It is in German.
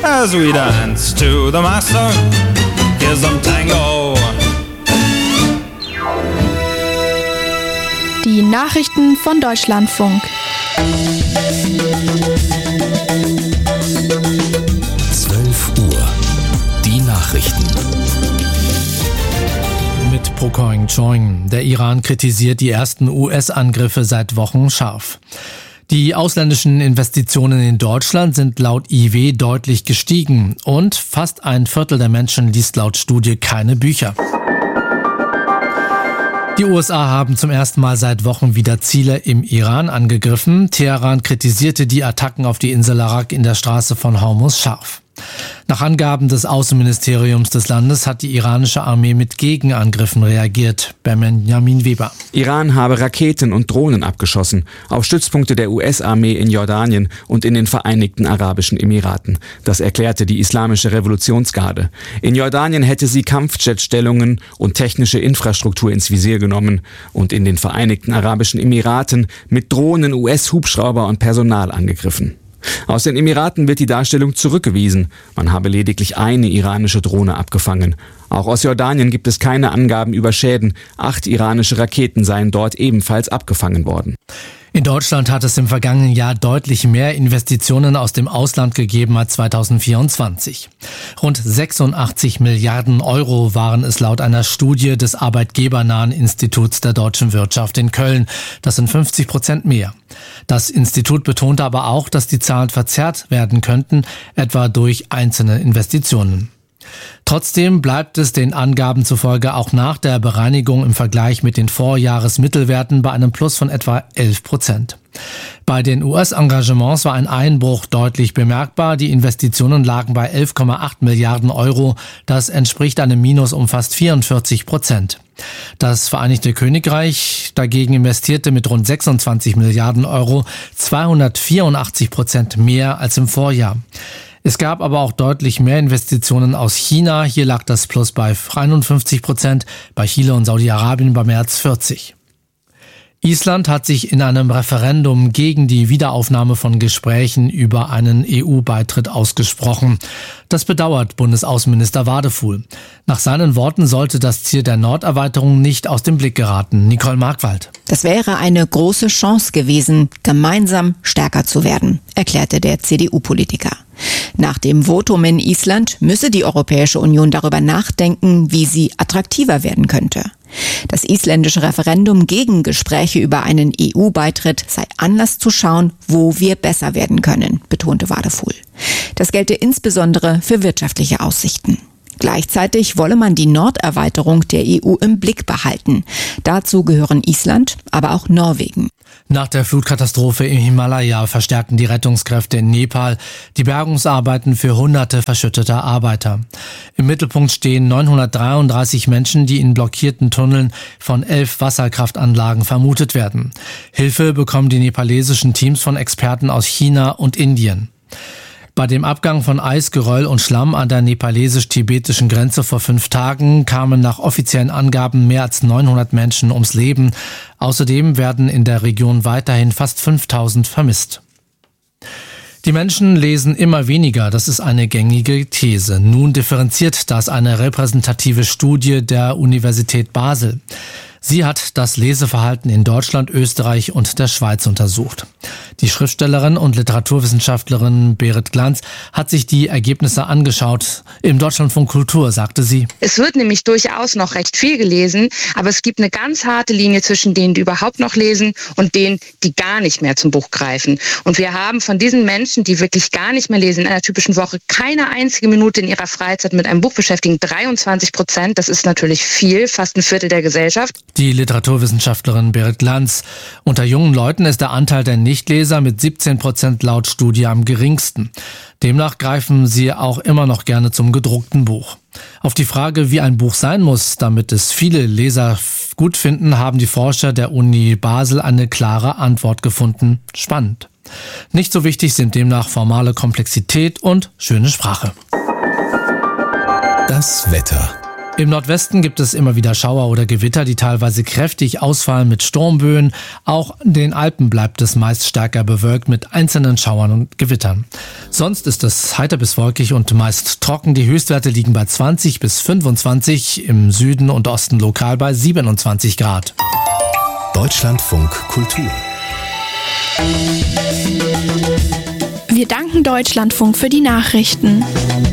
as we dance to the master. Here's some tango. Die Nachrichten von Deutschlandfunk. 12 Uhr. Die Nachrichten. Mit Prokoing Choing. Der Iran kritisiert die ersten US-Angriffe seit Wochen scharf. Die ausländischen Investitionen in Deutschland sind laut IW deutlich gestiegen und fast ein Viertel der Menschen liest laut Studie keine Bücher. Die USA haben zum ersten Mal seit Wochen wieder Ziele im Iran angegriffen. Teheran kritisierte die Attacken auf die Insel Arak in der Straße von Hormuz scharf. Nach Angaben des Außenministeriums des Landes hat die iranische Armee mit Gegenangriffen reagiert. Benjamin Weber. Iran habe Raketen und Drohnen abgeschossen auf Stützpunkte der US-Armee in Jordanien und in den Vereinigten Arabischen Emiraten. Das erklärte die Islamische Revolutionsgarde. In Jordanien hätte sie Kampfjetstellungen und technische Infrastruktur ins Visier genommen und in den Vereinigten Arabischen Emiraten mit Drohnen US-Hubschrauber und Personal angegriffen. Aus den Emiraten wird die Darstellung zurückgewiesen. Man habe lediglich eine iranische Drohne abgefangen. Auch aus Jordanien gibt es keine Angaben über Schäden. 8 iranische Raketen seien dort ebenfalls abgefangen worden. In Deutschland hat es im vergangenen Jahr deutlich mehr Investitionen aus dem Ausland gegeben als 2024. Rund 86 Milliarden Euro waren es laut einer Studie des Arbeitgebernahen Instituts der deutschen Wirtschaft in Köln. Das sind 50% mehr. Das Institut betonte aber auch, dass die Zahlen verzerrt werden könnten, etwa durch einzelne Investitionen. Trotzdem bleibt es den Angaben zufolge auch nach der Bereinigung im Vergleich mit den Vorjahresmittelwerten bei einem Plus von etwa 11%. Bei den US-Engagements war ein Einbruch deutlich bemerkbar. Die Investitionen lagen bei 11,8 Milliarden Euro. Das entspricht einem Minus um fast 44%. Das Vereinigte Königreich dagegen investierte mit rund 26 Milliarden Euro 284% mehr als im Vorjahr. Es gab aber auch deutlich mehr Investitionen aus China. Hier lag das Plus bei 51%, bei Chile und Saudi-Arabien bei mehr als 40%. Island hat sich in einem Referendum gegen die Wiederaufnahme von Gesprächen über einen EU-Beitritt ausgesprochen. Das bedauert Bundesaußenminister Wadefuhl. Nach seinen Worten sollte das Ziel der Norderweiterung nicht aus dem Blick geraten. Nicole Markwald. Das wäre eine große Chance gewesen, gemeinsam stärker zu werden, erklärte der CDU-Politiker. Nach dem Votum in Island müsse die Europäische Union darüber nachdenken, wie sie attraktiver werden könnte. Das isländische Referendum gegen Gespräche über einen EU-Beitritt sei Anlass zu schauen, wo wir besser werden können, betonte Wadefuhl. Das gelte insbesondere für wirtschaftliche Aussichten. Gleichzeitig wolle man die Norderweiterung der EU im Blick behalten. Dazu gehören Island, aber auch Norwegen. Nach der Flutkatastrophe im Himalaya verstärkten die Rettungskräfte in Nepal die Bergungsarbeiten für hunderte verschütteter Arbeiter. Im Mittelpunkt stehen 933 Menschen, die in blockierten Tunneln von 11 Wasserkraftanlagen vermutet werden. Hilfe bekommen die nepalesischen Teams von Experten aus China und Indien. Bei dem Abgang von Eis, Geröll und Schlamm an der nepalesisch-tibetischen Grenze vor 5 Tagen kamen nach offiziellen Angaben mehr als 900 Menschen ums Leben. Außerdem werden in der Region weiterhin fast 5000 vermisst. Die Menschen lesen immer weniger, das ist eine gängige These. Nun differenziert das eine repräsentative Studie der Universität Basel. Sie hat das Leseverhalten in Deutschland, Österreich und der Schweiz untersucht. Die Schriftstellerin und Literaturwissenschaftlerin Berit Glanz hat sich die Ergebnisse angeschaut. Im Deutschlandfunk Kultur sagte sie: Es wird nämlich durchaus noch recht viel gelesen, aber es gibt eine ganz harte Linie zwischen denen, die überhaupt noch lesen und denen, die gar nicht mehr zum Buch greifen. Und wir haben von diesen Menschen, die wirklich gar nicht mehr lesen, in einer typischen Woche keine einzige Minute in ihrer Freizeit mit einem Buch beschäftigen, 23%. Das ist natürlich viel, fast ein Viertel der Gesellschaft. Die Literaturwissenschaftlerin Berit Glanz. Unter jungen Leuten ist der Anteil der Nichtleser mit 17% laut Studie am geringsten. Demnach greifen sie auch immer noch gerne zum gedruckten Buch. Auf die Frage, wie ein Buch sein muss, damit es viele Leser gut finden, haben die Forscher der Uni Basel eine klare Antwort gefunden: spannend. Nicht so wichtig sind demnach formale Komplexität und schöne Sprache. Das Wetter. Im Nordwesten gibt es immer wieder Schauer oder Gewitter, die teilweise kräftig ausfallen mit Sturmböen. Auch in den Alpen bleibt es meist stärker bewölkt mit einzelnen Schauern und Gewittern. Sonst ist es heiter bis wolkig und meist trocken. Die Höchstwerte liegen bei 20 bis 25, im Süden und Osten lokal bei 27 Grad. Deutschlandfunk Kultur. Wir danken Deutschlandfunk für die Nachrichten.